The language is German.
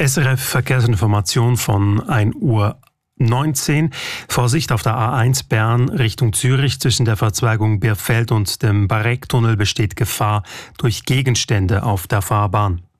SRF Verkehrsinformation von 1:19 Uhr. Vorsicht auf der A1 Bern Richtung Zürich zwischen der Verzweigung Birfeld und dem Barecktunnel besteht Gefahr durch Gegenstände auf der Fahrbahn.